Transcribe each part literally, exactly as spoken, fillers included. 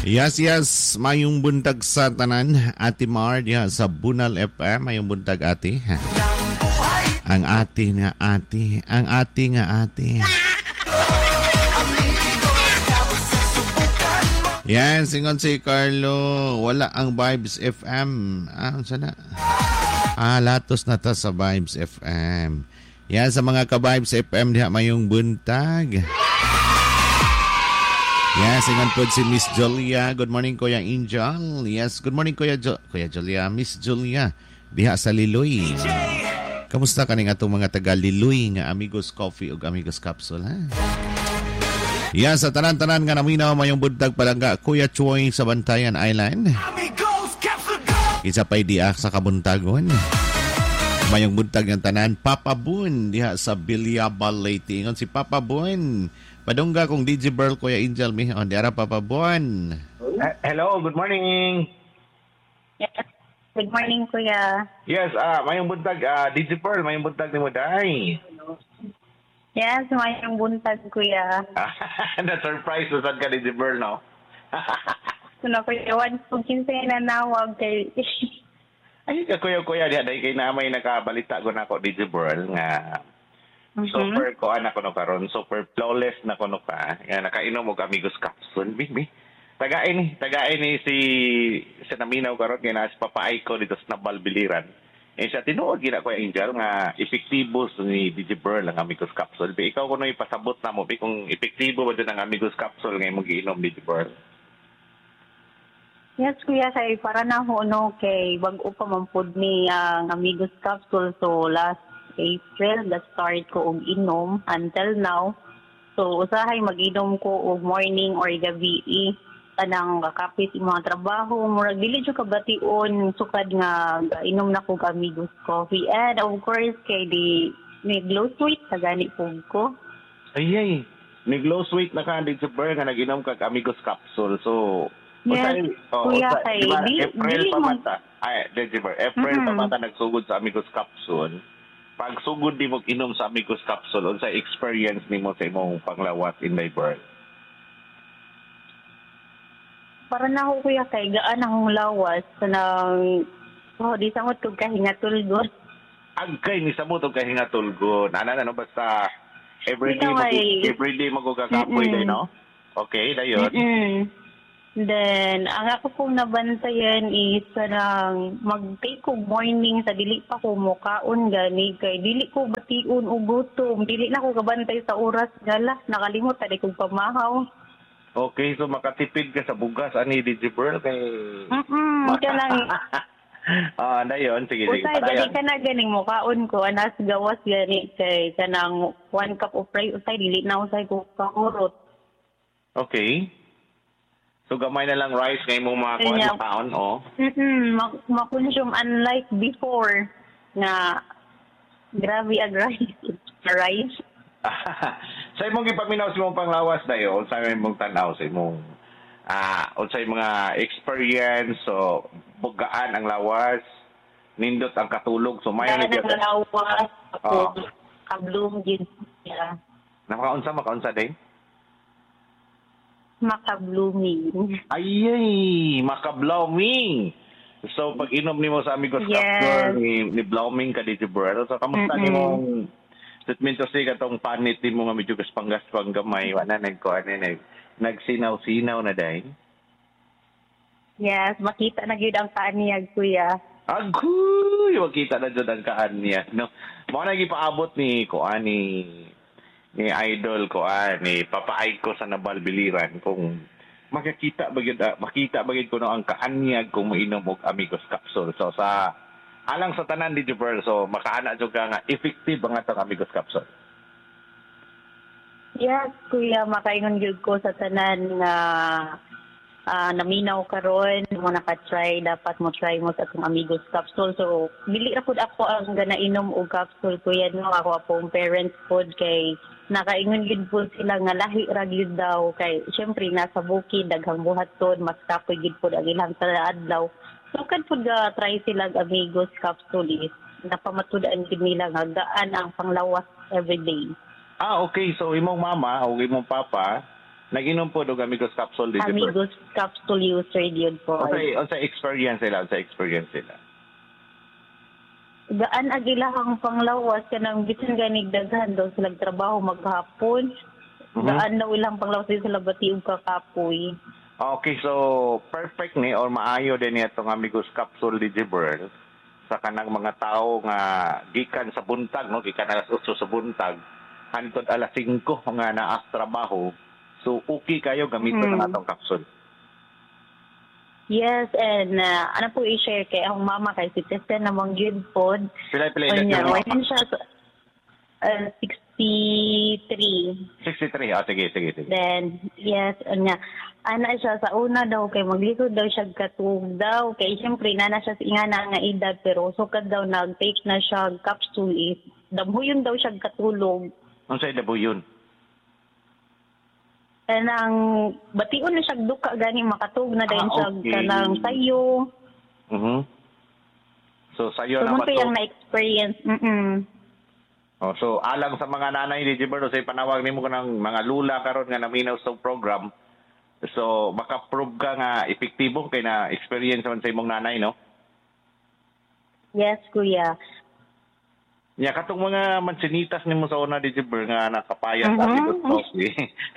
Yes, yes. Mayong buntag sa tanan. Ate Mar, diha sa Bunal F M. Mayong buntag, ate. Ang ate nga ate. Ang ate nga ate. Yan, singon si Carlo. Wala ang Vibes F M. Ah, sana. Ah, latos na ta sa Vibes F M. Yan, sa mga ka-Vibes F M diha mayong buntag. Yes, ingan po si Miss Julia. Good morning, Kuya Angel. Yes, good morning, Kuya, jo- Kuya Julia. Miss Julia, diha sa Liloy. Kamusta kaning atong mga taga Liloy nga Amigos Coffee ug Amigos Capsule, ha? Yes, sa tanan-tanan nga naminaw mayong buntag palangga, Kuya Choi sa Bantayan Island. Isa pa'y diak sa kabuntagon. Mayong buntag ng tanan, Papa Boon, diha sa Bilyabal Leyte. Ingon si Papa Boon. Padungga kung D J Burl, Kuya Angel, mi on diara Papa Bon. Uh, hello, good morning. Yes. Good morning, Kuya. Yes, ah, uh, mayong buntag, uh, D J Burl, mayong buntag ni mo day. Yes, mayong buntag, Kuya. Na-surprise mo saan ka, D J Burl, no? Kuno, Kuya, one kung kinsay na nawag kay... Ay, kuya-kuya, diha dahil kay namay nakabalita ko na ako, D J Burl, nga... Mm-hmm. Super ko anak ko no karon, super flawless na ko no ka. Nga nakainom og Amigos Capsule, bibi. Tagain ni, tagain ni si sa naminaw karon kay na si Papa Aiko dito sa Nabalbiliran. Eh siya tinuod gina ko Angel nga epektibo ni D J Burl ang Amigos Capsule. Bi ikaw kuno ipasabot na mo bi kung epektibo ba din ang Amigos Capsule nga imong giinom D J Burl. Yes, Kuya, kay para na ho no kay bag-o pa man pud ni ang Amigos Capsule, so last April, the start ko og inom until now. So, usahay mag-inom ko og morning or gabi. Tanang kakapit yung mga trabaho. Murag dili jud kabation sukad nga inom na ko Amigos Coffee. And of course, kay di ni Glow Sweet, tagani po ko. Ay, ay. Ni Glow Sweet na ka, di sa bar nga nag-inom ka Amigos Capsule. So, yes, usay, oh, Kuya, usay, kay diba, di, April di pa mo... mata. Ay, di ba? April mm-hmm. pa mata nagsugod sa Amigos Capsule. Pag sugod di mo inom sa Amigos Capsule, o sa experience ni mo sa imong panglawat in my birth? Para na ako, Kuya, kay gaan ang lawas ng oh, di samot kong kahingatulgon. Agkay ni samot kong kahingatulgon. Ano, ano, basta everyday mo, everyday magugagapoy day, no? Okay, dayon. Mm-mm. Then, ang ako pong nabantayan is parang mag-take ko morning sa dili pa ko mukaon gani kay dili ko batiun o gutom. Dili na ko kabantay sa oras gala. Nakalimot tadi kong pamahaw. Okay, so makatipid ka sa bugas ani D J Burl kay... Mm-mm, ka lang. Ah, dayon, sige, sige. Usay, dali ka na ganing mukaon ko. Anas gawas gani kay kanang one cup of rice. Usay, dili na usay ko kaurot. Okay. So, gamay na lang rice ngayon mong mga kuwan na kaon, oh. Mm-mm, makonsume unlike before na grabe ag rice. rice. Sa imong ipaminaw sa imong panglawas na yun, sa imong tanaw, sa imong, ah, uh, sa mga experience, so, bugaan ang lawas, nindot ang katulog, so may ang lawas, ako, oh. kablong, gin, yeah. Makaunsa, makaunsa din? Maka-blooming. Ay, ay, maka-blooming. So, pag inom ni mo sa Amigos yes. Capsule, ni, ni blooming ka dito, bro. So, kamusta mm-hmm. ni mong statement to say katong panit din mo nga medyo gaspang-gaspang gamay, wala nagkuhan nag, nagsinaw-sinaw na dahil? Yes, makita na yun ang kaanyag, Kuya. Agoy! Makita na yun ang kaanyag. No? Mga nag-ipaabot ni Kuan, ni... ni idol ko ah ni Papa Aiko sa Nabalbiliran kung makikita bagid uh, makita bagid ko no ang kaanyag kung mainom og Amigos Capsule. So sa alang sa tanan di Jupiter, so makaana jud ka nga effective ang atong Amigos Capsule. Yes, Kuya, makaingon gyud ko sa tanan nga uh, naminaw karon mo naka-try, dapat mo try mo sa atong Amigos Capsule. So dili ra pud ako ang ganainom og capsule, Kuya, no ako apong parents pod kay nakaingon gid po sila nga lahi ra gyud daw kay syempre nasa bukid daghang buhaton mas kapoy gid po ang ilang adlaw. So kad pud ga try sila Amigos Capsule, napamatud-an gid nila nga gaan ang panglawas everyday. Ah, okay. So imong mama o imong papa Nag-inom po og Amigos Capsule Digibird. Amigos Capsule user yun po. O sa, o sa experience sila, o sa experience sila. Gaan agilahang panglawas kanang bisan ganig daghan daw sila trabaho maghapon. Mhm. Gaan daw ilang panglawas sila bati og kakapoy. Okay, so perfect ni or maayo din niya itong Amigos Capsule Digibird sa kanang mga tao nga gikan sa buntag, no? Gikan alas otso sa buntag, hantod alas singko nga naas trabaho. So, okay kayo gamiton Mm. ng atong capsule. Yes, and uh, ano po i-share kay akong mama kay si Tessa namang good pod. Pila-pila O niya, edad why mo? siya sa- uh, sixty-three. sixty-three. Ah, sige, sige, sige. Then, yes, ano, ana siya sa una daw, kay maglikod daw siya katug daw. Kay siyempre, nana siya sa ingana nga edad, pero sukad daw nag-take na siya capsule is. Damhuyon daw siya katulog. Ang sa'yo dabo yun? Kanang, bation na siya duka gani makatug na din Ah, siya okay. kanang sayo. Mhm. So, sa'yo So, na mo to yung mato. na-experience. Mm-mm. Oh, so, alang sa mga nanay ni Gilberto, sa panawag nimo ko ng mga lula karon nga naminaw sa program, so, makaprove ka nga epektibo kay na experience man sa imong nanay, no? Yes, kuya. Ya, katong mga mansinitas nimo sa una, Digibir, nga nakapayat Mhm. sa Amigos Coffee.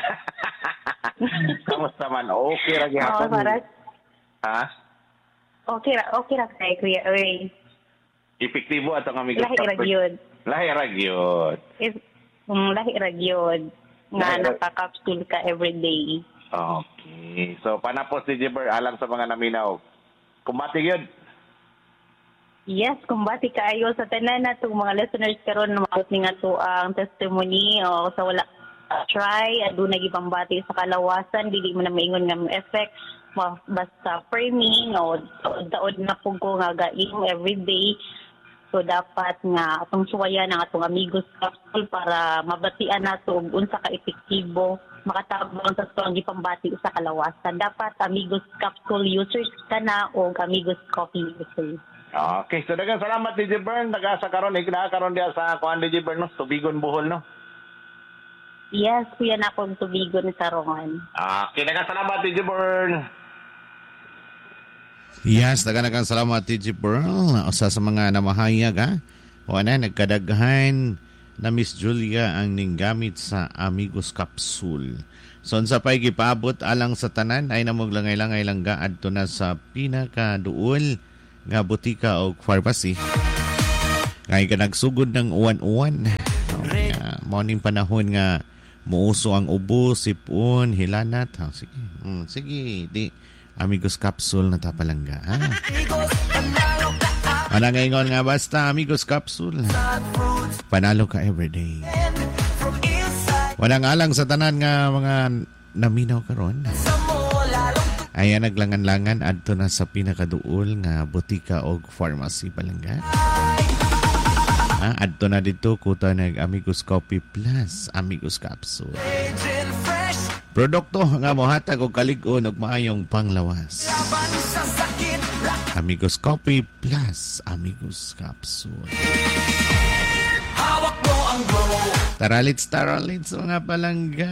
Kamusta man? Okay ra Oo, gihapon. para, Ha? okay ra, okay ra kay kuya. Oy, Epektibo atong Amigos lahi ra Coffee. gyud. Lahi ra gyud. Is, um, lahi ra gyud. Nga Lahi ra- nakaka-capsule ka everyday. Okay. So, panapos, Digibir, alang sa mga naminaw. Kumbati gyud. Yes, kumbati kaayo sa tanan na itong mga listeners karon na maabot ni nga to ang testimony o sa wala uh, try, ado na gipambati sa kalawasan, dili mo na maingon nga mo effect, ma- basta framing o daod na po ko nga gaing everyday. So dapat nga atong suwayan ang atong Amigos Capsule para mabatian nato og unsa ka epektibo makatabang sa strong gipambati sa kalawasan. Dapat Amigos Capsule users ka na o Amigos Coffee users. Okay. So, dagang salamat, Digibir. Nagasa karon, ikinakaroon diya sa kuhan, Digibir, no? Tubigon, Bohol, no? Yes, kuya na akong tubigon sa rongan. Okay. Dagang salamat, Digibir. Yes, dagan-dagan salamat T G Pearl. Usa sa mga namahayag ha. O na nagkadaghan na Miss Julia ang ninggamit sa Amigos Capsule. So sa pay gipaabot alang sa tanan ay namuglangay-langay lang ga adto na sa pinakaduol nga butika o pharmacy. Ngay ka nagsugod ng uwan-uwan. Uh, morning panahon nga muuso ang ubo, sipon, hilanat. Ha, sige, mm, sige, di. Amigos Capsule na tapalangga. Ha? Manangaingon nga basta, Amigos Capsule. Panalo ka everyday. Walang alang sa tanan nga mga naminaw karon. Ayan naglangan-langan adto na sa pinakaduol nga butika o pharmacy palangga. Ah, adto na dito kuta nag Amigos Coffee Plus, Amigos Capsule. Produkto nga mohatag og kalig-on ug maayong panglawas. Amigos Coffee Plus, Amigos Capsule. Taralits, taralits mga palangga.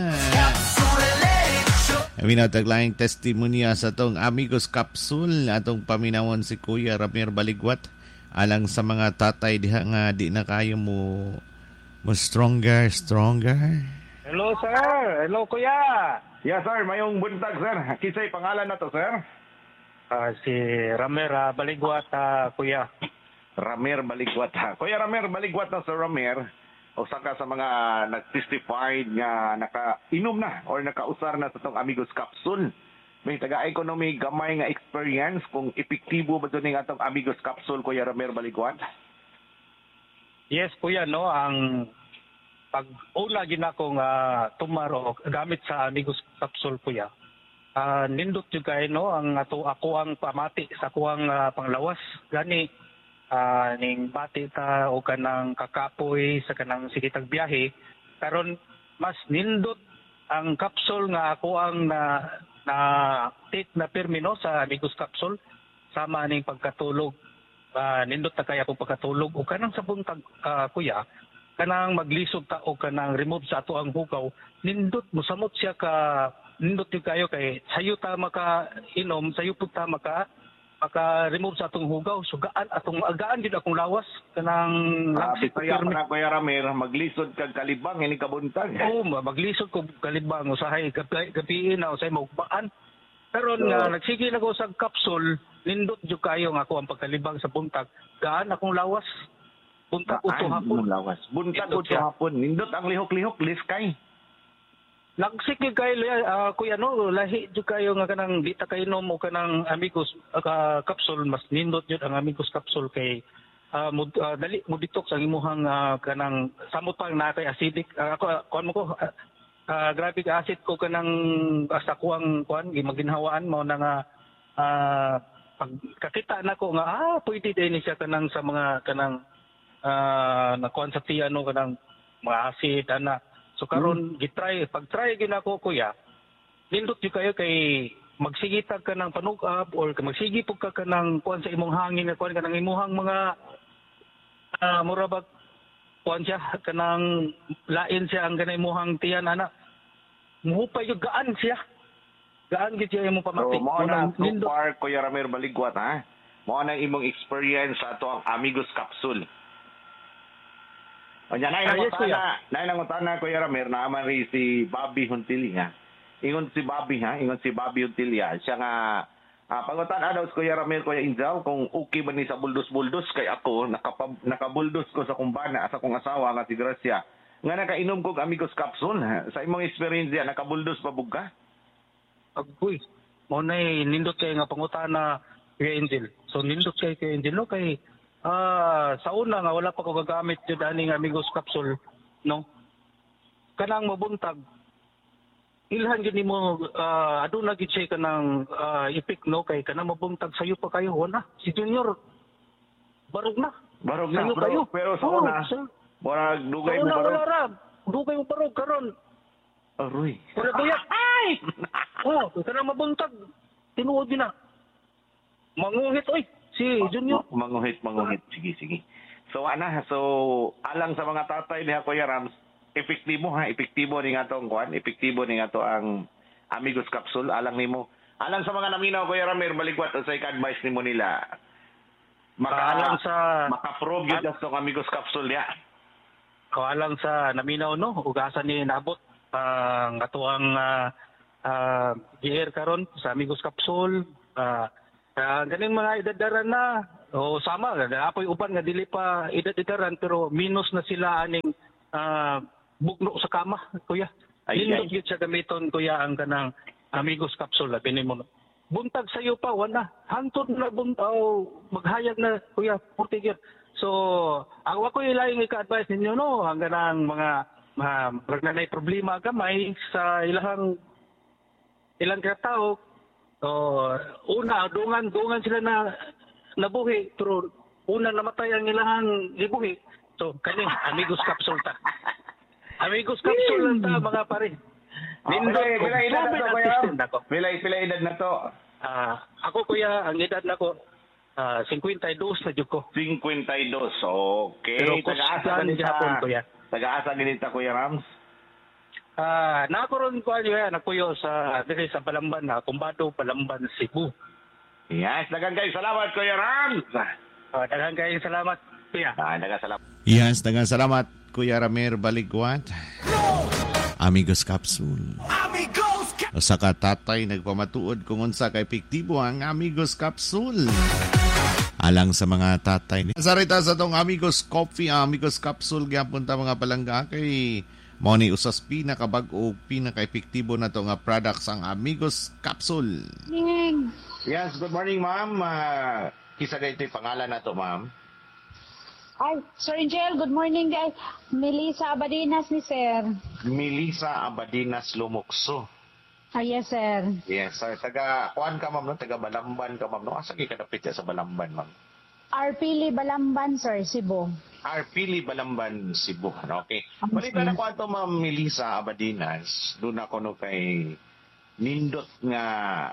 Amin taglaing testimonya sa tong Amigos Capsule atong paminawon si Kuya Ramir Baligwat alang sa mga tatay diha nga di na kayo mo mo stronger, stronger. Hello, sir. Hello, kuya. Yes, sir. Mayong buntag, sir. Kisay pangalan na to, sir? Ah, si Ramer ah, Baligwat, ah, kuya. Ramir Baligwat. ha. Kuya Ramir Baligwat na, Sir Ramir. O saka sa mga nag-testified nga naka-inom na or nakausar na sa itong Amigos Capsule. May taga-economy gamay nga experience kung epektibo ba ito ng atong Amigos Capsule, Kuya Ramir Baligwat? Yes, kuya, no. Ang pag-una ginako nga tumaro gamit sa Amigos Capsule, kuya. Ah, nindot jud kay no ang ato ako ang pamati sa kuang ah, panglawas gani ah, ning bati ta o kanang kakapoy sa kanang sikitag biyahe karon mas nindot ang capsule nga ako ang na na take na permino sa Amigos Capsule sama ning pagkatulog. Ah, nindot na kaya ko pagkatulog o kanang sa buntag ah, kuya kanang maglisod ta o kanang remove sa ato ang hugaw, nindot mo samot siya ka nindot yung kayo kay sayo ta maka inom, sayo pud ta maka maka remove sa atong hugaw, sugaan atong agaan gid akong lawas kanang Sabi langsik kaya pirmi. pa na Kuya Ramir, maglisod kag kalibang ini kabuntag. Oo, maglisod ko kalibang usahay gabi gabi na usay magbaan. Karon nga So- nagsige na ko sa capsule, nindot jud kayo nga ako ang pagkalibang sa buntag. Gaan akong lawas. Buntag uto hapon. Lawas. Buntag Nindot uto siya. hapon. Nindot ang lihok-lihok, liskay. Nagsige kayo uh, kuya no, lahi jud kayo nga kanang di ta kainom o kanang amigos uh, capsule, mas nindot jud ang amigos capsule kay uh, mud, uh, dali mo detox ang imuhang uh, kanang samot pang na kay acidic uh, ako uh, kuan mo ko uh, uh, grabe ka acid ko kanang uh, sa kuang kuan gimaginhawaan mo na nga uh, pag kakita na ko nga ah pwede din siya kanang sa mga kanang uh, nakuan sa tiyan no kanang mga acid ana. So karon gitry pag try gyud ako kuya, nindot jud kayo kay magsigitag ka ng panug-up or magsigi pug ka kanang kuan sa imong hangin na kuan kanang imuhang mga uh, mura ba kuan siya kanang lain siya ang kanang imuhang tiyan ana. Muhupay yung gaan siya. Gaan gid siya imong So, pamatik. mo na so nindot. far, Kuya Ramir Baligwat, ha? Mo na imong experience sa ato ang Amigos Capsule. O yan, Ah, yes, kuya. nay nangutana, Kuya Ramir, naaman rin si Bobby Huntilia. Ingon si Bobby, ha? Ingon si Bobby Huntilia. Siya nga, ah, pangutan daw si Kuya Ramir, Kuya Injal, kung okay ba ni sa buldos-buldos kay ako, nakapab, nakabuldos ko sa kumbana, sa kong asawa, nga si Gracia. Nga nakainom ko Amigos Capsule, ha? Sa imong experience yan, nakabuldos pa bug ka? Agoy. Mo na nindot kay nga pangutana kay Angel. So nindot kay kay Angel no kay ah sa una nga wala pa ko gagamit jud ani nga Amigos Capsule no. Kanang mabuntag ilhan gid nimo uh, aduna gid siya kanang uh, ipik no kay kanang mabuntag sayo pa kayo wala. Si Junior barog na. Barog na, Sayo bro. kayo. Pero sa Oo, una, sa- Murag dugay sa mo una barog. wala ra. Dugay mo barog karon. Aroy. Wala buyak. Ay! Oh, kanang mabuntag. Tinuod yun na. Manguhit, oy. Si Junior. Manguhit, manguhit. Sige, sige. So, ana, so, alang sa mga tatay niya, Kuya Rams, epektibo ha, epektibo ni nga to ang kuan, epektibo ni nga to ang Amigos Capsule, alang nimo. Alang sa mga naminaw, Kuya Ramir, baligwat, sa advice nimo nila, maka, Alang sa maka-probe yun just tong Amigos Capsule ya. kawalang sa naminaw no, ugasan ni nabot ang ato ang uh, uh, gear karon sa Amigos Capsule. Uh, uh, ganing mga edadaran na o sama apoy uban nga dili pa edad-edaran pero minus na sila aning uh, bugno sa kama kuya. Ay, Nindot ay. gyud siya gamiton kuya ang kanang Amigos Capsule labi nimo. Buntag sayo pa wala. Hantod na buntaw maghayag na kuya forty gear. So, ako ko ilaing ika-advise ninyo no hanggang ang mga mga uh, problema gamay sa ilang ilang katao. O una dungan dungan sila na nabuhi pero una namatay ang ilang gibuhi. So, kani Amigos Capsule ta. Amigos Capsule lang ta mga pare. Nindot, Nindot pila edad na to, ang Kuya system Rams? nako. Pila, pila edad na to? Ah, ako kuya ang edad nako ah fifty-two na jud ko. fifty-two. Okay. Pero Taga-asa kusgan ganita, gihapon, Kuya. taga-asa ganita, Kuya Rams? Ah, nakaroon ko ano yan, nakuyo sa diri sa Balamban na Kumbado, Balamban, Cebu. Yes, dagang kayo. Salamat, Kuya Rams. Ah, daghang kayong salamat, kuya. Ah, dagang salamat. Yes, dagang salamat Kuya Ramir Baligwat. Amigos Capsule. Sa katatay nagpamatuod kung unsa kay epektibo ang Amigos Capsule. Alang sa mga tatay ni. Sarita sa tong Amigos Coffee, Amigos Capsule gyapon ta mga palangga kay mao ni usas pinakabag-o pinaka-epektibo na to nga products ang Amigos Capsule. Yes, good morning, ma'am. Uh, kisa dito yung pangalan na to, ma'am. Ay, Sir Angel, good morning guys. Melissa Abadinas ni Sir. Melissa Abadinas Lumukso. Ah, yes, sir. Yes, sir. Taga, kuan ka, ma'am, no? Taga Balamban ka, ma'am, no? Asa ka napit sa Balamban, ma'am? Arpili Balamban, Sir, Cebu. Arpili, Balamban, Cebu. Ano, okay. Okay. Balita na ko ato, ma'am Melissa Abadinas. Doon ako no kay nindot nga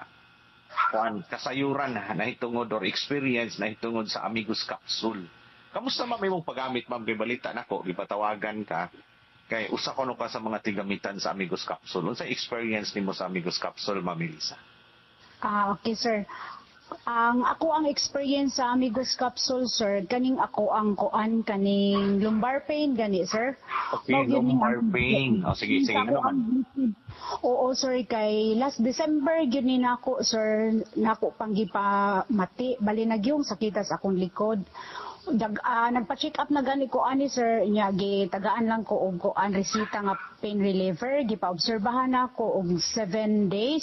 kuan kasayuran na hitungod or experience na hitungod sa Amigos Capsule. Kamusta ma'am imong paggamit ma'am kay balita nako gipatawagan ka kay usa ko no ka sa mga tigamitan sa Amigos Capsule. Unsa experience nimo sa Amigos Capsule, Ma'am Melissa? Ah, okay, sir. Ang ako ang experience sa Amigos Capsule, sir, kaning ako ang kuan kaning lumbar pain gani, sir. Okay, Mao gyud ning lumbar ang- pain. O sige, sige Ako na naman. ang- Oo, sir, kay last December gyud ni nako, sir, nako panggipa mati, bali nagyong sakitas akong likod. Dag, ah, nagpa-check up na gani ko ani, sir, nya gi tagaan lang ko og kuan resita nga pain reliever, gipa-obserbahan ako og seven days.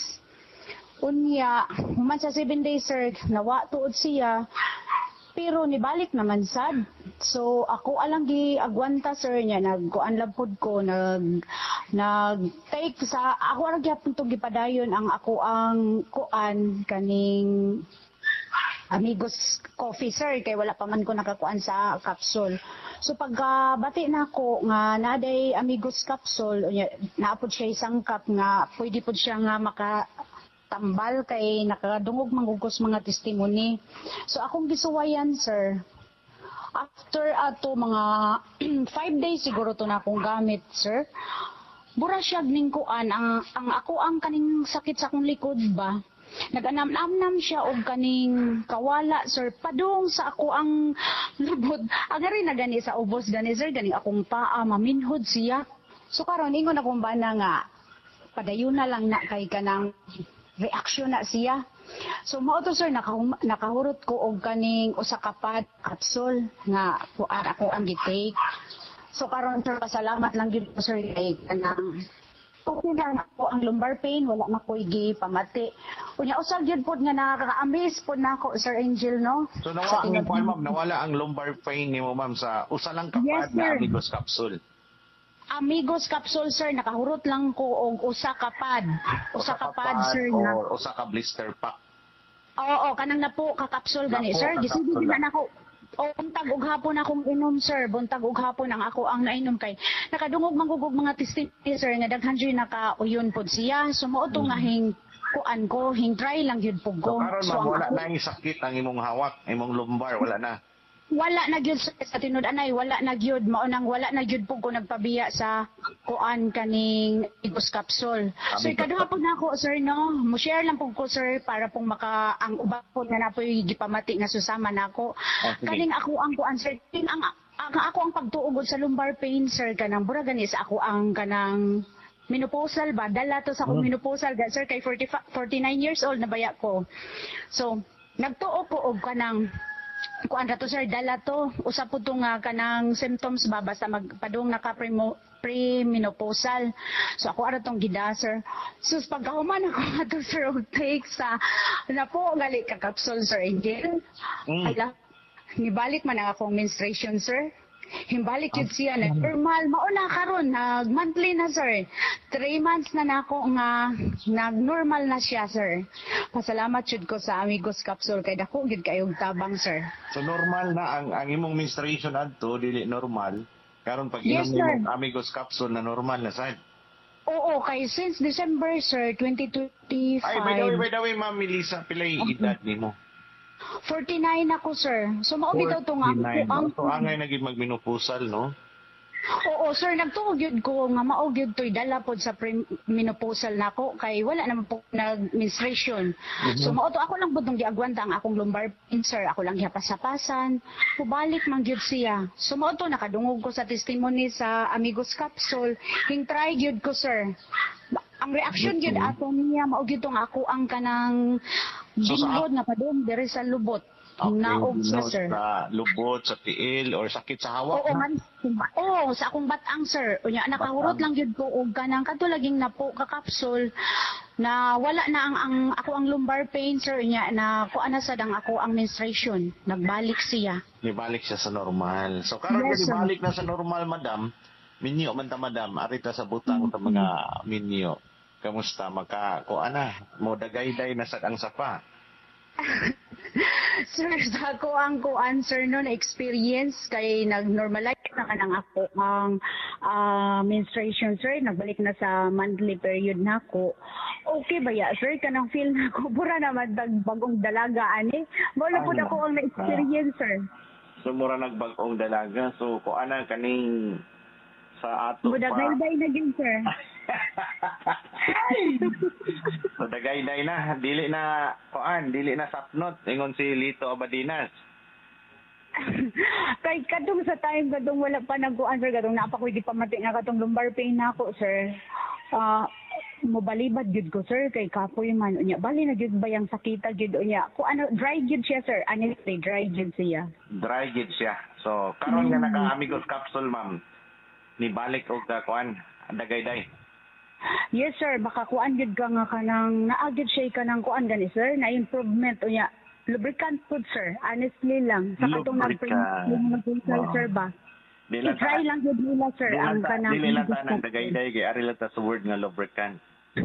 Unya, human sa seven days, sir, nawa tuod siya. Pero nibalik naman sad. So ako alang gi agwanta, sir, nya nagkuan lang pud ko nag nag take sa ako ra gyapon to gipadayon ang ako ang kuan kaning Amigos Coffee, sir, kay wala pa man ko nakakuan sa capsule. So pagkabati na ako nga naday Amigos Capsule, unya, naapod siya isang cup nga pwede pod siya nga maka tambal kay nakadungog mangugos mga testimony. So akong gisuwayan, sir. After ato mga five days siguro to na akong gamit, sir. Bura siya ning kuan ang ang ako ang kaning sakit sa akong likod ba. Nag-anam-anam siya og kaning kawala, sir, padung sa ako ang lubot. Agari na gani sa ubos gani, sir, gani akong paa maminhod siya. So karon ingon akong bana nga padayon na lang na kay kanang reaksyon na siya. So mao to, sir, nakahum- nakahurot ko og kaning usa ka pad capsule nga kuan ako ang gitake. So karon, sir, pasalamat lang gyud ko, sir, kay kanang okay na ako ang lumbar pain, wala na ko'y pamati. Unya usag yun po nga nakaka-amaze po na ako, Sir Angel, no? So nawa ang kuan ma'am, nawala ang lumbar pain nimo ma'am sa usa lang Yes, kapad na sir. Amigos Capsule. Amigos Capsule, sir, nakahurot lang ko og usa ka pad. Usa ka pad, sir, or na. usa ka blister pack. Oo, kanang napo ka capsule gani, Napo sir. ka Gisige capsule na nako. O buntag ug hapon akong inom, sir. Buntag ug hapon ang ako ang nainom kay nakadungog mangugog mga testimony, sir, nga daghan jud nakauyon pod siya. Sumuo to nga hing kuan ko, hing try lang gyud pug So ko. karon So, ma'am, ang wala ako- na yung sakit ang imong hawak, imong lumbar, wala na. wala na gyud, sir, sa tinud anay, wala na gyud, mao nang wala na gyud pug ko nagpabiya sa kuan kaning Amigos Capsule. So Amigos ikaduha pud nako, sir, no, mo share lang pug ko, sir, para pong maka ang uban po nga napoy gipamati nga susama nako. Oh, sige. Kaning ako ang kuan, sir, kaning ang, ang ako ang pagtuog sa lumbar pain, sir, kanang bura gani sa ako ang kanang menopausal ba, dala to sa akong menopausal, ga, sir, kay forty, forty-nine years old na baya ko. So nagtuo ko og kanang kuan ra to, sir, dala to usa po to nga kanang symptoms ba basta magpadung naka premo pre-menopausal. So ako ara tong gida, sir. So pagkahuman ako ato, sir, og take sa na po gali ka capsule, Sir Angel. Mm. Ala, nibalik man ang akong menstruation, sir. Himbalik yun siya na normal. Mauna karon nag monthly na, sir. Three months na nako nga nag-normal na siya, sir. Pasalamat jud ko sa Amigos Capsule kay dako gid kayong tabang, sir. So normal na ang ang imong menstruation adto dili normal. Karon pag Yes, inom sir. imong Amigos Capsule na normal na sad. Oo, kay since December, sir, twenty twenty-five. Ay, by the way, by the way, Ma'am Melissa, pilay edad nimo. forty-nine ako, sir. So mao bitaw to nga forty-nine, ang no? So angay naging magmenopusal, no? Oo, sir, nagtuog yun ko nga maog yun to'y dala pod sa menopausal nako kay wala naman po nag-menstruation. So mao to ako lang pod nung giagwanta ang akong lumbar pain, sir. Ako lang gihapas-hapasan. Pubalik man gyud siya. So mao to nakadungog ko sa testimony sa Amigos Capsule. Hing try gyud ko, sir. Ang reaction gyud ato niya maog gyud tong ako ang kanang So, sa- binghod nga padung diri sa lubot. Naog siya, no, sir. Sa lubot, sa tiil, or sakit sa hawak. Oo, man. Oo, sa akong batang, sir. Unya, nakahurot lang yun ko og kanang kadto laging napo ka capsule na wala na ang, ang ako ang lumbar pain, sir. Unya, na kuan na sad ang ako ang menstruation. Nagbalik siya. Nibalik siya sa normal. So karon Yes, yes, sir. balik na sa normal, madam. Minyo man ta, madam. Arita sa butang sa mga minyo. Kamusta? Maka, kuan na. Mo dagayday na sad ang sapa. Sir, sa ako ang kuan, sir, no, na experience kay nag-normalize na kanang ako ang ah, menstruation, sir. Nagbalik na sa monthly period na ako. Okay ba ya, sir? Kanang feel na ako, pura naman tag bagong dalaga, ani. Wala po Ano? ako ang na-experience, sir. sumura nagbag-ong dalaga. So, kung ana kaning sa ato pa. Budagay-day na yun, sir. So, dagay-day na. Dili na, kuan, dili na sapnot. Ingon si Lito Abadinas. Kay kadung sa time, kadung wala pa nag-uan, sir. Kadung napakoy di pa mati nga katong lumbar pain na ako, sir. Ah... mobalibad gyud ko, sir, kay kapoy man unya bali na gyud bayang sakita gyud unya ko ano dry gyud siya, sir, honestly dry gyud siya. Dry gyud siya. So karon nga mm. naka Amigos Capsule, ma'am, ni balik og ka kuan dagay-day. Yes, sir, baka kuan gyud ka nga kanang naagid siya kanang kuan gani, sir, na improvement unya lubricant food, sir, honestly lang sa katong nag-print wow. Sir ba Dila try lang gyud nila, sir, ang kanang dili lang ta nang dagay-day kay ari lang ta sa word nga lubricant.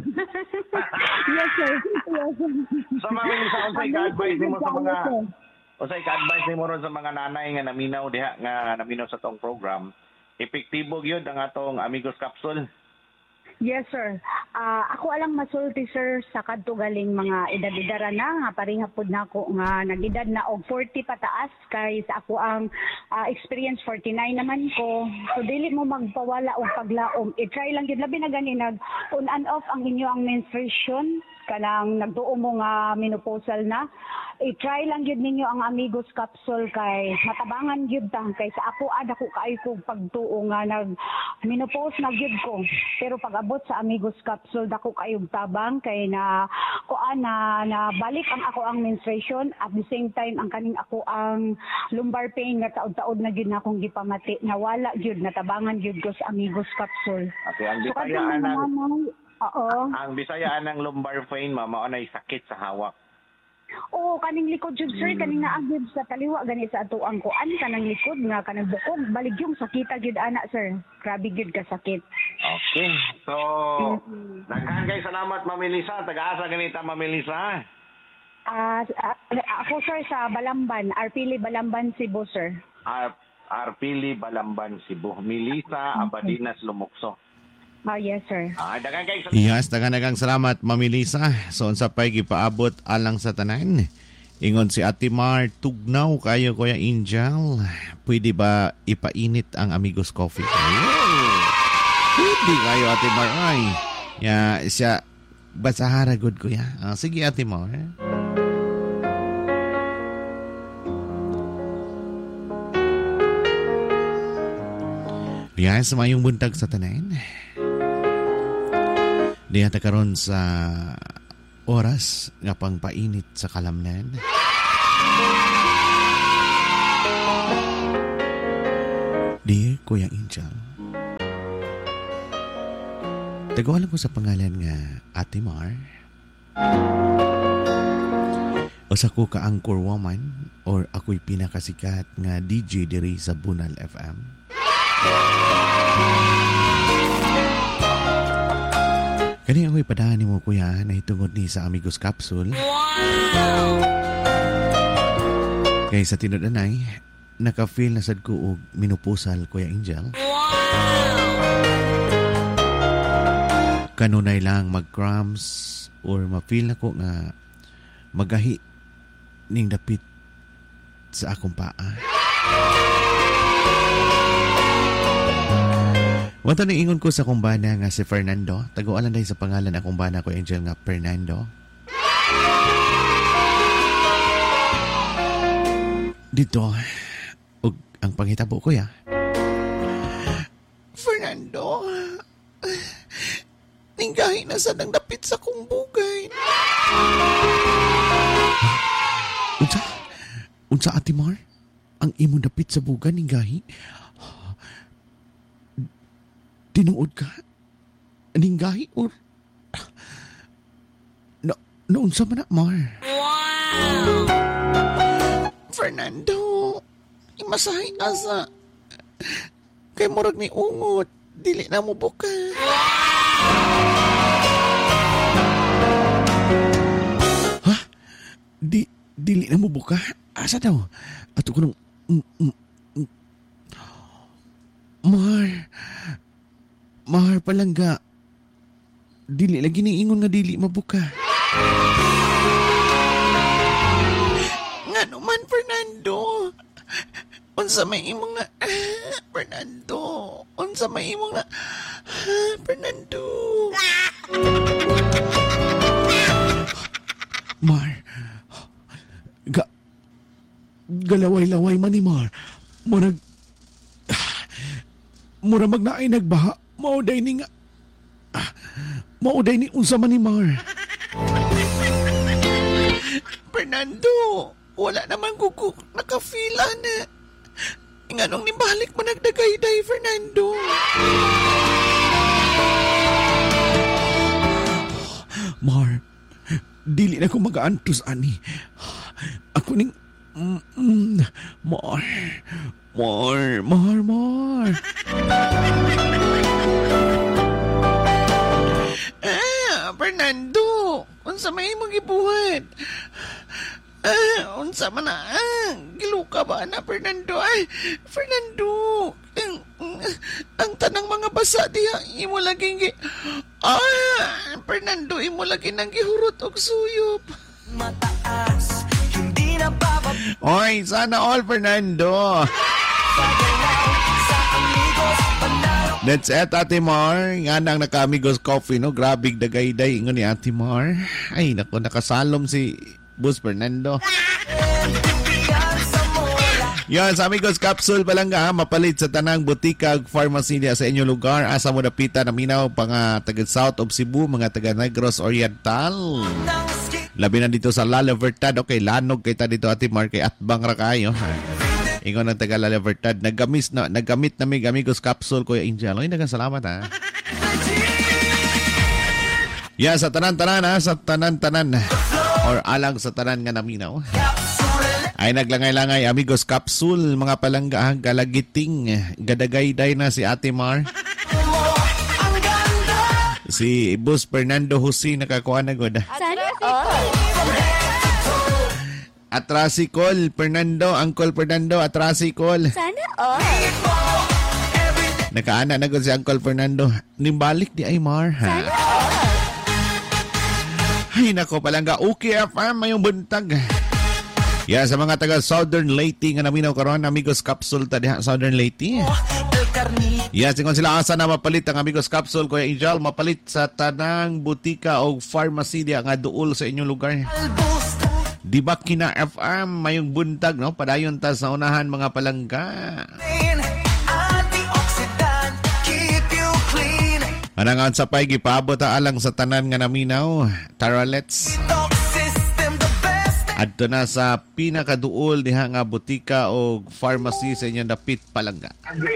Yes, sir. Yes, sir. So, mami, sa unsay ka-advise nimo sa mga unsay ka-advise nimo ron sa mga nanay nga naminaw diha nga naminaw sa tong program, epektibo gyud ang atong Amigos Capsule? Yes, sir. Uh, ako alang masulti, sir, sa kadto galing mga edad-edara na nga pareha pud nako nga nagedad na og forty pataas kay sa ako ang uh, experience forty-nine naman ko. So dili mo magpawala og paglaom. I-try lang gyud labi na gani nag on and off ang inyo ang menstruation kanang nagtuo mo nga menopausal na. I-try lang gyud ninyo ang Amigos Capsule kay matabangan gyud ta kay sa ako ad ako kaayo kog pagtuo nga nag menopause na gyud ko. Pero pag abot sa Amigos Capsule dako kayog tabang kay na kuan na, na balik ang ako ang menstruation at the same time ang kaning ako ang lumbar pain nga taod-taod na gyud na akong gipamati nawala gyud natabangan gyud ko sa Amigos Capsule. Okay, ang Bisayaan so, ng oo. Ang Bisayaan ng lumbar pain, mama, anay sakit sa hawak. Oo, kaning likod jud, sir, kaning naagid sa taliwa gani sa atuang kuan kanang likod nga kanang bukog baligyong sakita gyud ana, sir. Grabe gyud ka sakit. Okay. So, mm-hmm. Naghan kay salamat, Ma'am Elisa. Taga-asa ganita, Ma'am Elisa? Ah, uh, ako, sir, sa Balamban, Arpili Balamban, Cebu, sir. Ar Arpili Balamban, Cebu. Melissa Abadinas Lumukso. Ah, yes, sir. Ah, dagan kay Yes, dagan-dagang salamat, Ma'am Elisa. So, unsa pa'y gipaabot alang sa tanan. Ingon si Ate Mar, tugnaw kayo, Kuya Angel. Pwede ba ipainit ang Amigos Coffee? Oh, pwede kayo, Ate Mar. Ay, ya, siya, basahara good, Kuya. Ah, sige, Ate Mar. Yes, mayong buntag sa tanan. Diya ta karon sa oras nga pangpainit sa kalamnan. Dear Kuya Angel, tagawalan ko sa pangalan nga Ate Mar. O sa ko ka anchor woman or ako'y pinakasikat nga D J diri sa Bunal F M. Kani ako'y padahan mo, Kuya, na itungod ni sa Amigos Capsule. Wow! Kaya sa tinudanay, naka-feel na sad ko og minupusal, Kuya Angel. Wow! Kanunay lang mag-cramps or ma-feel na ko nga magahi ning dapit sa akong paa. Wato na ingon ko sa akong bana nga si Fernando. Tagualan dahil sa pangalan akong bana ko, Angel, nga Fernando. Dito, og ang pangitabo ko, ya. Fernando, ninggahi na sa nang dapit sa kong bugay. Unsa? Unsa, Ate Mar? Ang imong dapit sa bugay, ninggahi? Tinuod ka? Ninggahi or... No, noon sa manak, Mar. Wow! Fernando, imasahay ka sa... Kay murag ni ungot, dili na mo buka. Ha? Di, dili na mo buka? Asa daw? Ato ko nung... Mm, mm, mm. Mar... Mahar palangga. Dili lagi ni ingon nga dili mabuka. Nga naman, Fernando. unsa may imong na ah, Fernando. Unsa may imong na ah, Fernando. Mar. Ga galaway-laway man ni Mar. Murag Mura magnaay nagbaha. Mauday ni nga. Ah, mauday ni unsa man ni Mar. Fernando, wala naman kuko nakafila na. Nganong nibalik mo nagdagayday, Fernando. Mar, dili na ko mag-aantos, ani. Ako ning... Mm, mm, Mar, Mar, Mar, Mar. Ah, Fernando, unsa may imong gibuhat? Ah, unsa man na? Ah, giluka ba na, Fernando? Ay, Fernando, ang, ang tanang mga basa diha, imo laging gi... Ah, Fernando, imo lagi nang gihurot og suyop. Mataas, hindi na babab... Oy, sana all, Fernando. That's it, Ate Mar. Nga nang naka-Amigos Coffee, no? Grabig dagay-day. Ingon ni Ate Mar. Ay, naku, nakasalom si Boss Fernando. Yan, sa Amigos Capsule Palangga, mapalit sa tanang butika ug pharmacy niya sa inyong lugar. Asa mo napita na minaw, pang uh, taga South of Cebu, mga taga Negros Oriental. Labi na dito sa La Libertad. Okay, lanog kita dito, Ate Mar, kay atbang ra kayo. Ingon ng taga La Libertad. Naggamis na, naggamit na may Amigos Capsule, Kuya Angel. Ay, nagang salamat, ha. Yan, sa tanan-tanan, ha. Sa tanan-tanan. Or alang sa tanan nga naminaw. Ay naglangay-langay Amigos Capsule, mga palangga, galagiting, gadagayday na si Ate Mar. Si Boss Fernando Jose nakakuha na god. Sana all. Atrasikol, Fernando, Uncle Fernando, Atrasikol. Sana all. Nakaana na god si Uncle Fernando. Nimbalik di ay Mar. Ha? Sana all. Ay nako palangga, okay F M mayong buntag. Yeah, sa mga taga Southern Leyte nga naminaw karon, Amigos Capsule ta diha Southern Leyte. Yeah, singon sila asa na mapalit ang Amigos Capsule, Kuya Angel, mapalit sa tanang butika o pharmacy diha nga duol sa inyong lugar. Di ba kina F M mayong buntag, no? Padayon ta sa unahan mga palangga. Anangan sa pay gipaabot ta alang sa tanan nga naminaw. Tara, let's. Adto na sa pinakaduol diha nga butika o pharmacy sa inyong dapit palangga.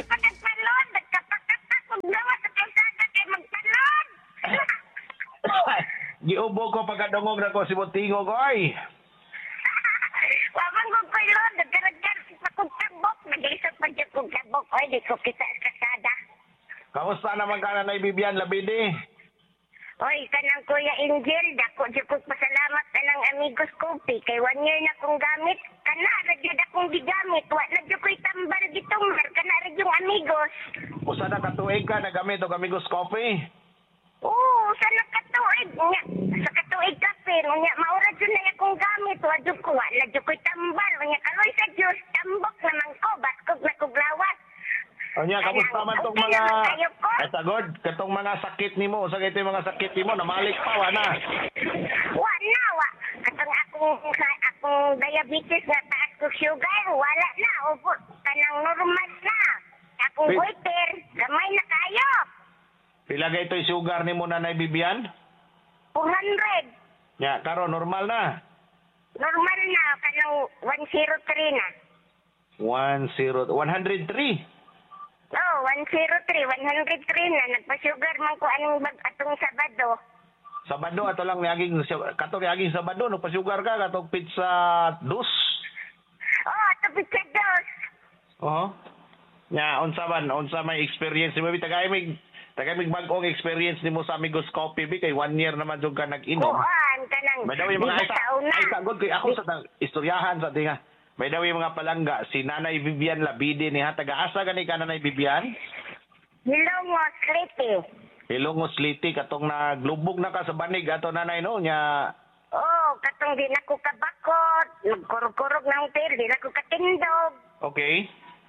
Giubo ko pagkadungog na ko si Butingog, oy. Wabang ko ko'y lon, nagkaragyan sa kong tabok, nag-isap pa dyan kong tabok, oy, di ko kita kasada. Kamusta naman ka na naibibiyan, Labidi? Oy, kanang Kuya Angel, dako dyan kong pasalamat ka ng Amigos Coffee, kay one year na kong gamit, kana, radyod akong gigamit, wa na dyan ko'y tambal gitong, kana radyong Amigos. Usa na katuig ka, nagamit o Amigos Coffee? Oo, sa nakatuig, nga, sa katuig kape, nga, maura dyan na akong gamit, wa dyan ko, wa na dyan ko'y tambal, nga, kaloy sa Diyos, tambok naman ko, baskog na kuglawas. O niya, kamusta man tong okay mga... naman kayo po? Ay, sagod, katong mga sakit nimo, sa ito yung mga sakit nimo, namalik pa, wala. Wa na, wa. Katong akong, akong diabetes na taas ko sugar, wala na. Upo, kanang normal na. Akong Wait. goiter, gamay na kayo. Pila ga ito yung sugar nimo na naibibiyan? two hundred. Nya, karo, normal na. Normal na, kanang one oh three na. one zero, one oh three. Oh, one oh three, one oh three na. Nagpa-sugar man ko anong bag atong Sabado. Sabado, ato lang niaging, katong niaging Sabado, no, pa-sugar ka, katong pizza dos. Oh, ato pizza dos. Oo. Nya, unsa man, unsa may experience nimo, tagay mig, tagay mig bag-ong experience nimo sa Amigos Coffee, bi, kay one year naman jud ka nag-inom. Kuan, kanang. May daw yung mga di ay, sa una. ay sagod kay ako sa tang- istoryahan sa tinga. May daw yung mga palangga, si Nanay Vivian Labidi ni ha, taga-asa gani ka Nanay Vivian? Hello mo, sleepy. Hilongos Liti, katong naglubog na ka sa banig, ato nanay no, nya, Oh, katong di na ko kabakot, nagkurog-kurog ng tail, di na ko katindog. okay.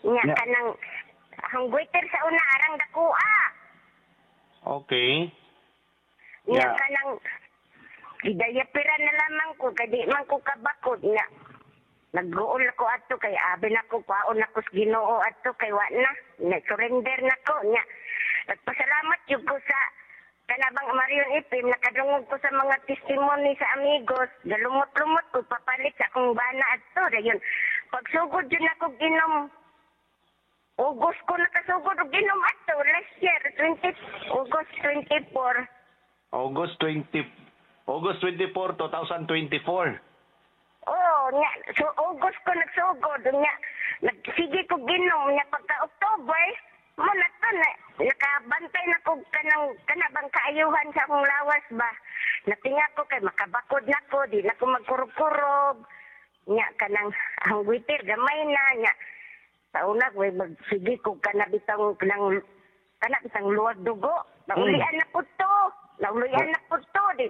Nya Yeah. kanang ang waiter sa una arang dakuha. Okay. Nya Yeah. kanang gidayapira na lamang ko kadi man ko kabakod nya. Nag-uol ako ato kay abi na ko kwaon ako sa Ginoo ato kay wa na. Nya surrender na ko nya. Nagpasalamat jud ko sa kanabang Marion F M, nakadungog ko sa mga testimony sa amigos, galumot-lumot ko papalit sa akong bana ato. Dayon, pagsugod yun ako ginom, August ko nakasugod og ginom ato, last year, twenty, August twenty-four. August twentieth, August twenty-fourth, twenty twenty-four. Oh, nya, so August ko nagsugod, nya, nagsige ko ginom, nya pagka October, mo na to, na, nakabantay na ko kanang kanabang kaayuhan sa akong lawas ba. Natinga ko kay makabakod na ko, di na ko magkurog-kurog. Nya kanang ang waiter gamay na nya. Sa una ko magsige ko kanabitang kanang kanabitang luwag dugo. Naulian na ko to. Naulian na ko to di.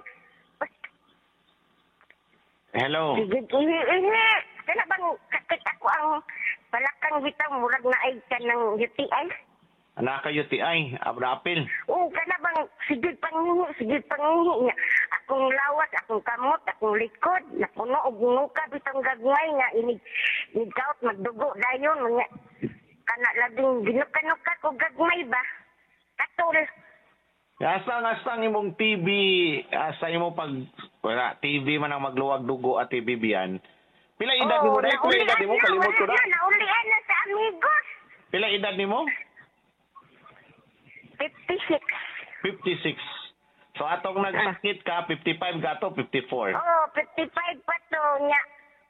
Hello. Sige, ihi, ihi. Kanabang kakit ako ang palakang bitang murag na ay kanang U T I. Anak kayo ti ay, abrapil. Oo, kana bang sige pangingi, sige pangingi niya. Akong lawas, akong kamot, akong likod, napuno og nuka bitang gagmay nga inig inigkaot magdugo dayon nga. Kana labing ginuka-nuka ko gagmay ba? Katul. Asa nga sang imong T V, asa imo pag wala T V man ang magluwag dugo at T V biyan. Pila edad nimo dai? Pila edad nimo? Kalimot ko na. Naulian na sa amigos. Pila edad nimo? fifty-six. fifty-six. So atong nagsakit ka, fifty-five gato, fifty-four. Oh, fifty-five pa to nya.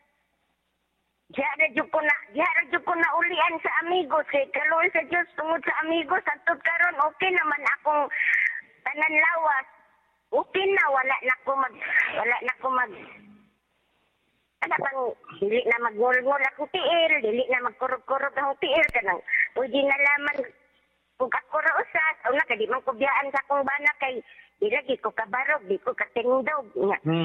Diara jud ko na, diara jud ko na ulian sa amigos eh. Kaloy sa Dios tungod sa amigos atud karon okay naman akong tanan lawas. Okay na wala na ko mag wala na ko mag Ano bang dili na magngol-ngol akong tiil, dili na magkurog-kurog akong tiil kanang pwede na laman kung ako ra usas, una kadi man ko biyaan sa akong bana kay di lagi ko kabarog, di ko katingdog nya. Hmm.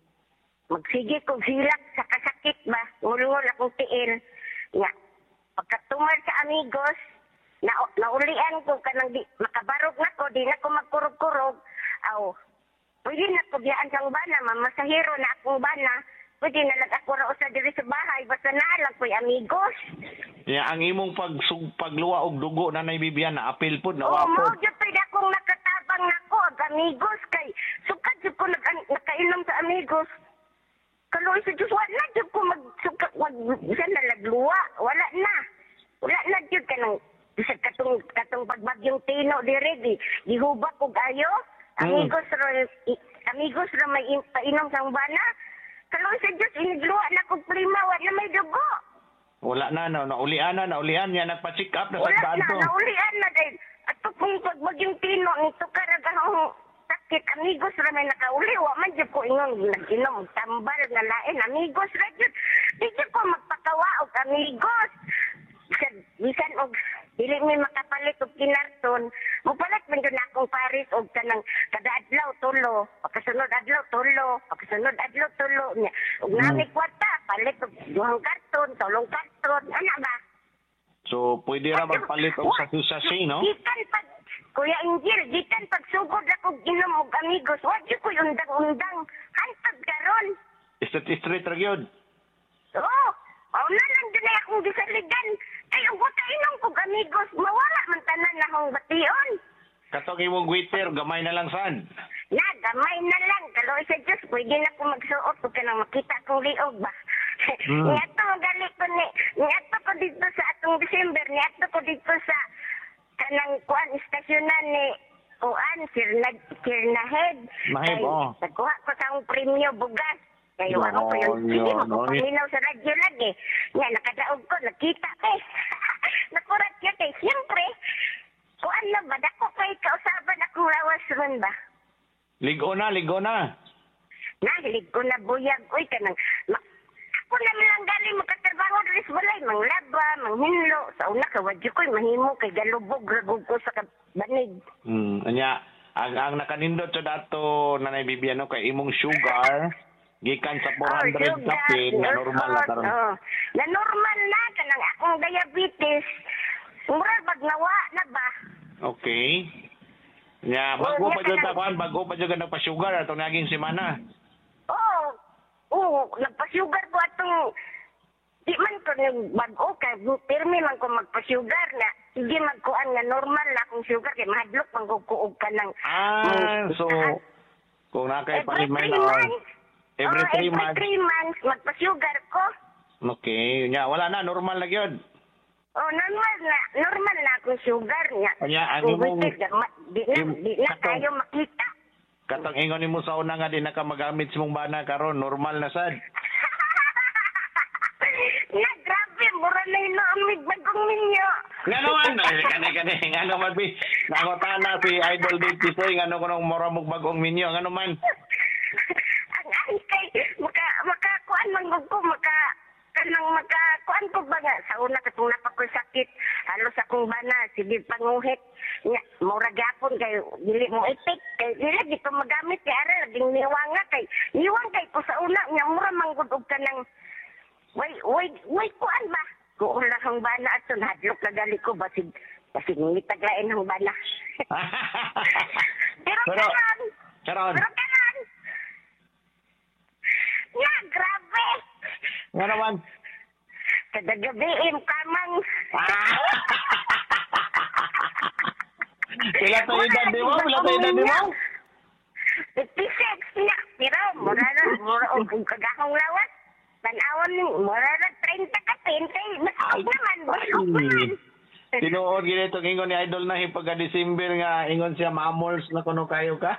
Magsige ko hilak sa kasakit ba, ngul-ngul akong tiil nya. Pagkatumar sa amigos, na naulian ko kanang di makabarog na ko, di na ko magkurog-kurog. Aw, pwede na ko biyaan sa akong bana, mamasahero na akong bana. Pwede na lang ako ra usa diri sa bahay, basta naalang ko'y amigos. Ya, ang imong pag pagluwa og dugo na naibibiyan na apil pud na Oo, mo wapod. jud pwede akong nakatabang nako ag amigos kay sukad jud ko nag nakainom sa amigos. Kaloy sa Diyos, wala na jud ko magsuka, wag siya na nagluwa, wala na. Wala na jud kanang bisag katong katong pagbagyong Tino dire di gihubak og ayo. Amigos ro amigos ro may in, painom sa bana. Kaloy sa Diyos, inigluwa na kong prima, wala may dugo. Wala na, no, naulian na, naulian niya, nagpa-check up na sa Wala na, kanto. naulian na dahil. At kung pagbagyong Tino, nito karagahong sakit, amigos ra may nakauli, wa man dyan ko ingon, nag-inom, tambal na lain, amigos ra dyan. Di dyan ko magpakawa og amigos. Bisan, bisan og, dili may makapalit og kinarton, mupalit man dyan akong Paris og kanang kada adlaw tulo, pagkasunod adlaw tulo, pagkasunod adlaw tulo niya. Og nami kwarta, palit og duhang karton, tulong karton, ana ba? So, pwede ra magpalit og sa sachet, no? Gikan pag, Kuya Angel, gikan pag sugod ako ginom og amigos, wag yun ko undang-undang, hantag karon. Street-street ra gyud. Oo, oh, na lang dyan ay akong gisaligan. Ay, ang buta inong kong amigos, mawala man tanan na akong bation. Katong imong waiter, gamay na lang sad. Na, gamay na lang. Kaloy sa Diyos, pwede na ko magsuot kung kanang makita kong liog ba. Hmm. Niyato mo galit ko ni, niyato ko dito sa atong December, niyato ko dito sa kanang kuan istasyonan ni kuan, Kirna, Kirnahead. Mahib, Kay, oh. nagkuha ko sa akong premyo bugas. Kaya No, ako ko yun, sige, no, no. magpapaminaw sa radyo lagi. Nga, nakadaog ko, nakita kay. Nakurat ka kay, siyempre, kuan na ba, dako kay kausaban akong lawas ron ba? Ligo na, ligo na. Nahilig ko na buyag. Uy, kanang, ma, ako naman lang galing magkatrabaho rin sa balay, manglaba, manghinlo. Sa una ka, wadyo ko'y mahimo kay galubog, ragog ko sa banig. Hmm, anya, ang ang nakanindot sa dato na naibibiyan no kay imong sugar gikan sa four hundred sugar, kape na normal na karon. oh. Na normal na, kanang akong diabetes. Mura bag nawa na ba? Okay. Nya, bago pa jud ta kuan, bago pa jud ka nagpa-sugar atong naging semana. Oo. Oo, nagpa-sugar ko atong di man ko nang bago kay pirmi man ko magpa-sugar na. Sige magkuan nga normal na akong sugar kay mahadlok man ko kuog ka ng Ah, so kung nakay every palimay three na months. every Oo, three every months. three months magpa-sugar ko. Okay, nya wala na normal na gyud. Oh, normal na, normal na akong sugar niya. Kanya, ang Kung imong- wicked, ma- di na, im- di na katong- tayo makita. Katong ingon nimo sa una nga di na ka magamit sa mong bana karon, normal na sad. Na, grabe, mura na inaamig bagong ninyo. Nga naman, ay, kani kani nga naman bi. Nangutana si Idol Dave Tisoy ngano kuno mura mong bagong minyo, ngano man. Ang ay kay, maka, makakuan man ko, maka, kanang makakuan ko ba nga, sa una katong napakoy sakit, halos akong bana, sige panguhit, nga, mura gapon kay, dili mo ipik, kay, dili, di ko magamit, kay ara, laging niwanga, kay, niwang kay ko sa una, nga, mura manggudog ka ng, way, way, way, kuan ba? Kuon lang ang bana at hadlok na gali ko, basig, basig ngitaglain ang bana. Pero Pero- karon, Karon, pero karon, nga, grabe. nga naman. Kada gabi im kamang. Pila ta edad di mo? Pila ta edad di mo? fifty-six niya. Pero mura na, mura o kung kagahong lawas. Tanawon ni, mura na thirty ka, twenty. Masok naman, masok naman. Tinuod gid itong ingon ni Idol na pagka December nga ingon siya mamols na kuno kayo ka.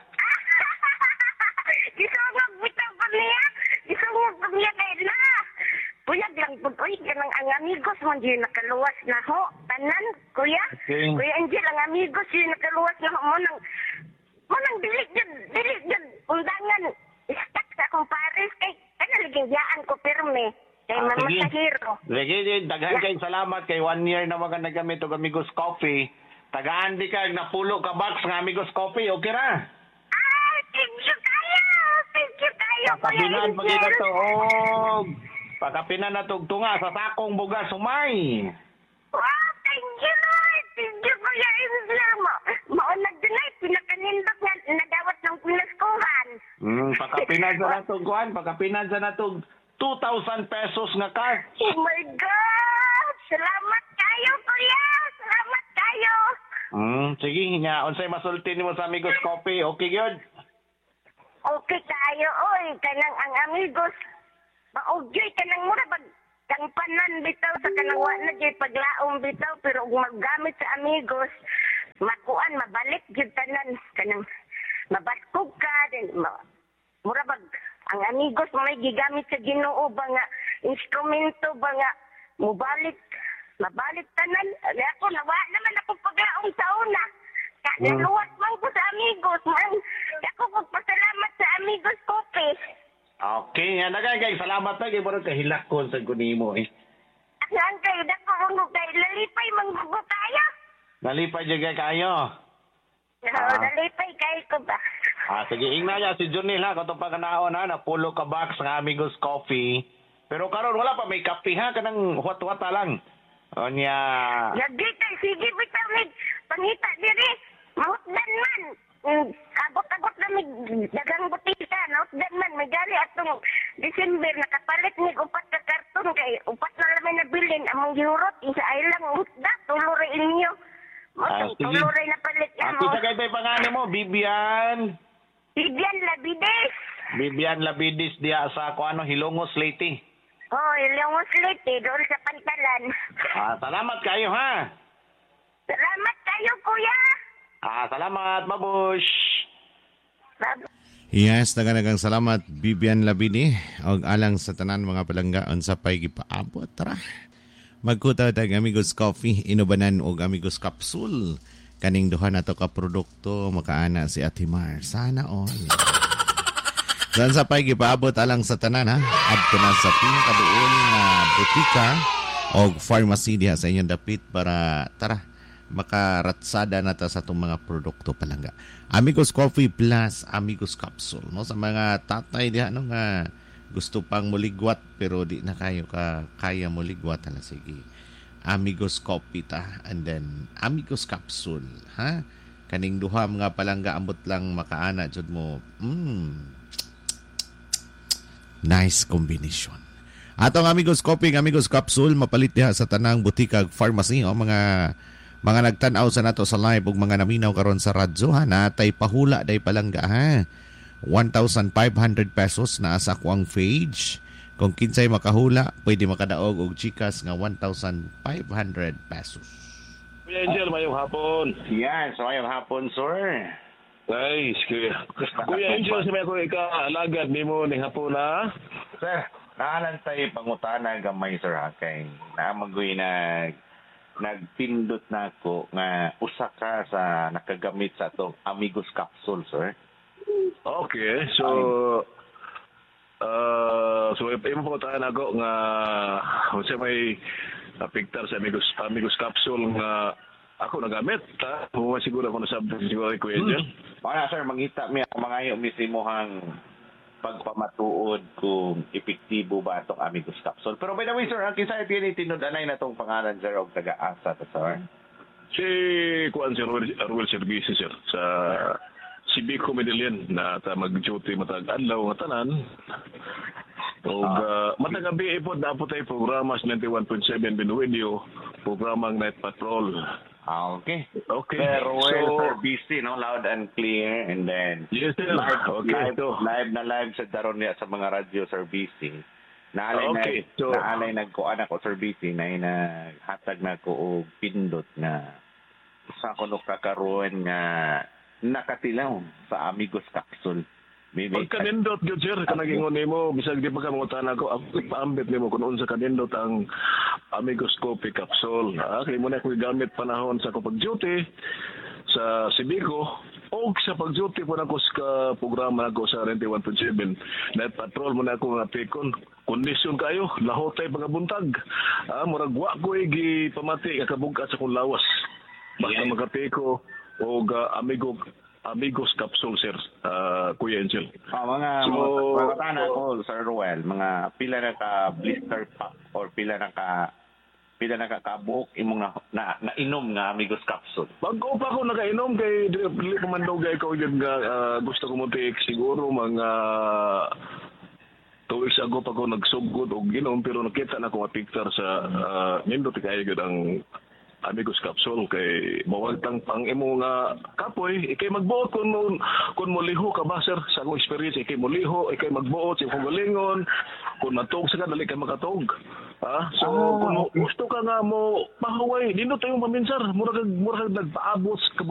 Isungog bitaw pa niya. Isungog pa niya kay na. Kuya, lang po, uy, kanang ang amigos mo, di nakaluwas na ho. Tanan, kuya. Okay. Kuya Angel, ang amigos, di nakaluwas na ho. Mo nang, mo nang dilig dyan, dilig dyan, undangan. Istak sa akong pares, kay, kanaligayaan ko pirme. Kay Ah, mama sige. sa hero. Sige, sige, daghan kayong salamat kay one year na mga nagamit og Amigos Coffee. Tagaan di ka napulo ka box ng Amigos Coffee, okay ra? Ah, thank you kayo. Thank you kayo, Kuya Pakapinan pag ito Angel. to. og Pakapinan na tog tunga sa sakong bugas sumay. Wow, thank you, Lord. Thank you, Kuya Angel. Mo, maunag din ay pinakanindot nga nagawat ng pinaskuhan. Hmm, pakapinan sa natog kuan, pakapinan sa natog two thousand pesos nga ka. Oh my God! Salamat kayo, Kuya! Salamat kayo! Hmm, sige nga, unsay masulti nimo sa Amigos Coffee, okay gyud? Okay kayo, oy. Kanang ang amigos. Maugyoy kanang mura bag kang panan bitaw sa kanang wa na jay paglaom bitaw pero kung maggamit sa amigos makuan mabalik gyud tanan kanang mabaskog ka din ma, mura bag ang amigos may gigamit sa Ginoo ba nga instrumento ba nga mubalik mabalik tanan. Ani ako nawa naman ako paglaom sa una. Kaya Hmm. luwas man ko sa amigos man. Ako magpasalamat sa amigos Coffee. Okay, nga daghan kay salamat na kay murag kahilakon sa kunimo eh. Ang kayo dako mo kay lalipay manggugo tayo. Nalipay jud kay kayo. Oo, lalipay kayo ko ba? Ah, sige, ingna si Junil ha, katong pagkanaon ha, na pulo ka box ng Amigos Coffee. Pero karon wala pa may kape ha, kanang huwat-huwata lang. O niya, Lagi kay sige bitaw mig pangita diri. Mahutdan man. Mm, Abot-abot na mig dagang butita, mahutdan man may gali atong December nakapalit mig upat ka karton kay upat na lamin na bilin among giurot isa ay lang hutda tuloy inyo. Mo Ah, sige. tuloy na palit ah, mo. kita kay tay pangalan mo, Bibian. Bigyan labides. Bibian Labidis diya sa kuano Hilongos Leyte. Oh, ilang uslit eh, doon sa pantalan. Ah, salamat kayo ha. Salamat kayo, kuya. Ah, salamat, babush. Bab- Yes, naganagang salamat Bibian Labini og alang sa tanan mga palanggaan sa pay gipaabot tara. Magkuta tag Amigos Coffee inubanan og Amigos Capsule. Kaning duha na to ka produkto makaana si Ate Mar. Sana all. Dan sa pay gipaabot alang sa tanan ha. Adto na sa pinakaduol nga butika og pharmacy diha sa inyong dapit para tara makaratsada na ta sa itong mga produkto palangga. Amigos Coffee plus Amigos Capsule. No? Sa mga tatay diha no, nga gusto pang muligwat pero di na kayo ka kaya muligwat. Hala, sige. Amigos Coffee ta, and then Amigos Capsule, ha? Kaning duha mga palangga ambot lang makaana jud mo. Mm. Nice combination. Atong Amigos Coffee, Amigos Capsule mapalit diha sa tanang butikag pharmacy o mga mga nagtan-aw sa nato sa live ug mga naminaw karon sa radyo ha, natay pahula day palangga ha. one thousand five hundred pesos na sa kuang page. Kung kinsay makahula, pwede makadaog og chikas nga one thousand five hundred pesos. Kuya Angel, mayong hapon. Yan, so ngayong hapon, sir. Nice, kuya. Kuya Angel, sa mga kuya ka, alagad ni mo ni hapon na. Sir, naalan tayo pangutana gamay, sir, ha, kay naamagoy nag nagpindot na ako nga usa ka sa nakagamit sa itong Amigos Capsule, sir. Okay, so... Uh, so, imo pangutahan ako nga kung siya may napigtar sa Amigos, Amigos Capsule nga ako nagamit, ha? Huwag siguro ako nasabi siguro kay Kuya Angel. Hmm. Wala, sir, mangita mi ang mga iyo misimohang pagpamatuod kung epektibo ba itong Amigos Capsule. Pero by the way, sir, ang kisaya tinitinod-anay na itong pangalan, sir, o taga-asa to, sir? Si Kuan Sir Arwel Services, sir, sa Sibico Medellin na ta mag-duty matag adlaw nga tanan. Og uh, matag gabi ipod na po tayo programa sa ninety-one point seven Binuedio, programang Night Patrol. Ah, okay. Okay. Pero well, so, sir, B C, no? Loud and clear. And then, yes, sir. live, Okay, live, so, live na live sa daron niya sa mga radyo, sir, B C. Naalay Okay, na, so- naalay nagkuan ako, sir, B C, na hatag na ko og pindot na sa kuno kakaroon nga nakatilaw sa Amigos Capsule. Maybe, pag kanindot gyud sir, kanagingon nimo bisag di pa ka mangutan ako, ako paambit nimo kung unsa kanindot ang Amigos Coffee Capsule. Ah, kay mo na ko gamit panahon sa ko pag-duty sa Sibico o sa pag-duty po na ko sa programa nako sa ninety-one point seven. Night Patrol mo na ako nga pikon. Kondisyon kayo, lahotay pagabuntag. Ah, murag wa ko gi pamati ka kabugat sa kong lawas. Basta Yeah. makapiko o uh, amigo Amigos Capsule, sir, uh, Kuya Angel. Oh, mga So, mga mga ko, Sir Ruel, mga pila na ka blister pack or pila na ka pila na ka kabuok imong na, na nainom nga Amigos Capsule. Bago pa ako nakainom kay dili pa man daw gay ko yun nga ah, gusto ko mo take siguro mga two weeks ago pa ko nagsugod og ginom pero nakita na ko nga picture sa uh, nindot kayo gyud ang Amigos Capsule kay mawagtang pang imo nga kapoy ikay magbuot kun mo kun mo liho ka ba sir sa akong experience ikay mo liho ikay magbuot sa kung galingon kun matog sa ka dali ka makatog ha so Ah, kung mo- okay. gusto ka nga mo pahuway dino tayo maminsar mura kag mura kag nagpaabot